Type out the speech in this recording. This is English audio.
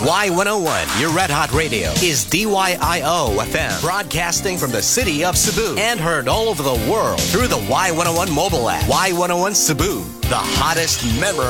Y101, your Red Hot Radio, is DYIO FM, broadcasting from the city of Cebu and heard all over the world through the Y101 mobile app. Y101 Cebu, the hottest member